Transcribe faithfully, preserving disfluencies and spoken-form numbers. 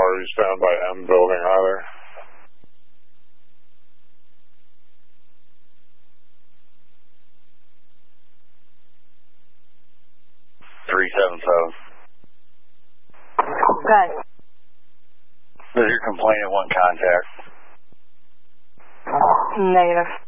bodies found by M building either. three seven seven. Okay. Does your complaint at one contact? Negative.